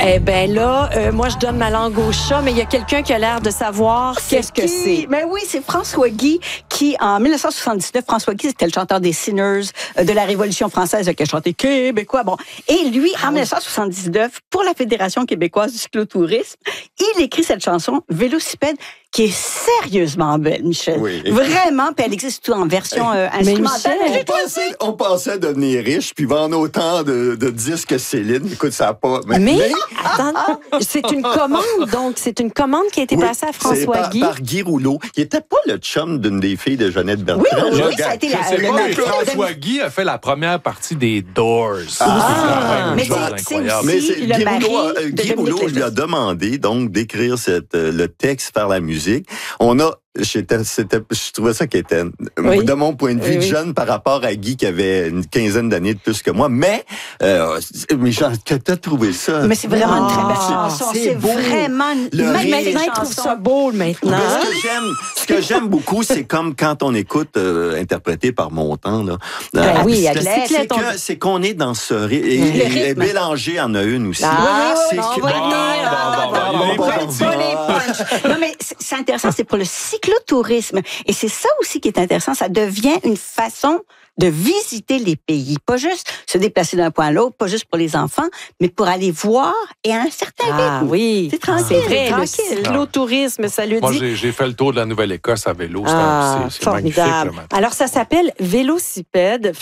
Eh bien là, moi, je donne ma langue au chat, mais il y a quelqu'un qui a l'air de savoir qu'est-ce que c'est. Mais oui, c'est François Guy qui, en 1979, François Guy, c'était le chanteur des Sinners de la Révolution française qui a chanté québécois. Bon. Et lui, en 1979, pour la Fédération québécoise du cyclotourisme, il écrit cette chanson, Vélocipède, qui est sérieusement belle, Michel. Oui. Vraiment, puis elle existe tout en version instrumentale. On pensait devenir riche puis vendre autant de disques que Céline. Écoute, ça n'a pas... Mais attends, c'est une commande, donc. C'est une commande qui a été passée à François Guy. Par Guy Rouleau. Il n'était pas le chum d'une des filles de Jeannette Bertrand. Oui, ça a été la... C'est pas que François Guy a fait la première partie des Doors. Mais c'est le mari Guy Rouleau lui a demandé donc d'écrire le texte par la musique. Je trouvais ça quétaine. Oui. De mon point de vue, jeune par rapport à Guy qui avait une quinzaine d'années de plus que moi. Mais Jean, que t'as trouvé ça? Mais c'est vraiment une très belle chanson. C'est beau. Vraiment maintenant, il trouve ça beau, maintenant. Ce que j'aime beaucoup, c'est comme quand on écoute interprété par Montan. Là. Oui, c'est qu'on est dans ce rythme. Et Bélanger en a une aussi. Non, mais c'est intéressant, c'est pour le cyclotourisme. Et c'est ça aussi qui est intéressant. Ça devient une façon de visiter les pays. Pas juste se déplacer d'un point à l'autre, pas juste pour les enfants, mais pour aller voir et à un certain rythme. Ah oui, c'est tranquille. C'est vrai, tranquille. le cyclotourisme, ça le Moi, dit. j'ai fait le tour de la Nouvelle-Écosse à vélo. C'est magnifique. formidable. Alors, ça s'appelle Vélocipède.